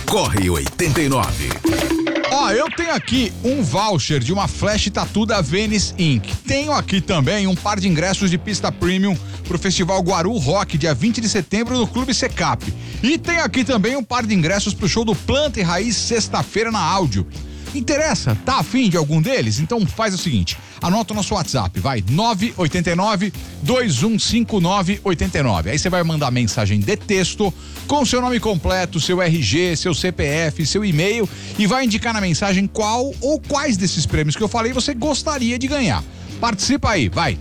Corre 89. Ó, eu tenho aqui um voucher de uma Flash Tattoo da Venice Inc. Tenho aqui também um par de ingressos de pista premium pro Festival Guaru Rock, dia 20 de setembro no Clube Secap. E tenho aqui também um par de ingressos pro show do Planta e Raiz, sexta-feira na Áudio. Interessa? Tá afim de algum deles? Então faz o seguinte, anota o nosso WhatsApp, vai, 989-2159-89. Aí você vai mandar mensagem de texto com seu nome completo, seu RG, seu CPF, seu e-mail e vai indicar na mensagem qual ou quais desses prêmios que eu falei você gostaria de ganhar. Participa aí, vai,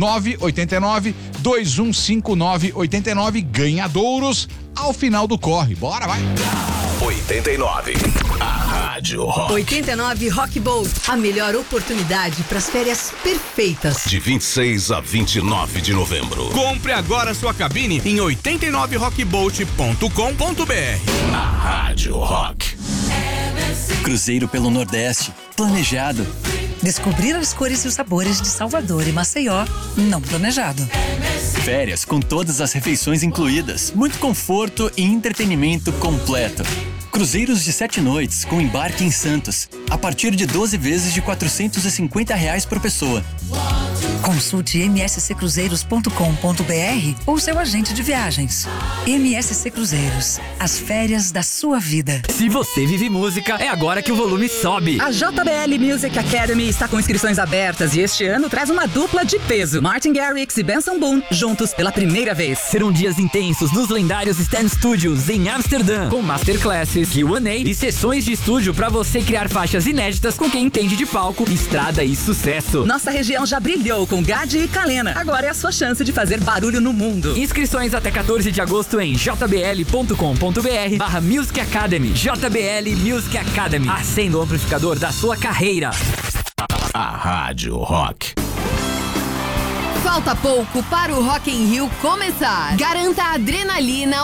989-2159-89, ganhadouros ao final do corre. Bora, vai! 89. A Rádio Rock. 89 Rock Bolt. A melhor oportunidade para as férias perfeitas. De 26 a 29 de novembro. Compre agora sua cabine em 89rockbolt.com.br. A Rádio Rock. Cruzeiro pelo Nordeste. Planejado. Descobrir as cores e os sabores de Salvador e Maceió, não planejado. Férias com todas as refeições incluídas. Muito conforto e entretenimento completo. Cruzeiros de 7 noites com embarque em Santos. A partir de 12 vezes de R$450 por pessoa. Consulte msccruzeiros.com.br ou seu agente de viagens. MSC Cruzeiros, as férias da sua vida. Se você vive música, é agora que o volume sobe. A JBL Music Academy está com inscrições abertas e este ano traz uma dupla de peso. Martin Garrix e Benson Boone, juntos pela primeira vez. Serão dias intensos nos lendários Stan Studios em Amsterdã, com masterclasses, Q&A e sessões de estúdio para você criar faixas inéditas com quem entende de palco, estrada e sucesso. Nossa região já brilhou com Gade e Kalena. Agora é a sua chance de fazer barulho no mundo. Inscrições até 14 de agosto em jbl.com.br/Music Academy. JBL Music Academy. Acenda o amplificador da sua carreira. A Rádio Rock. Falta pouco para o Rock in Rio começar. Garanta a adrenalina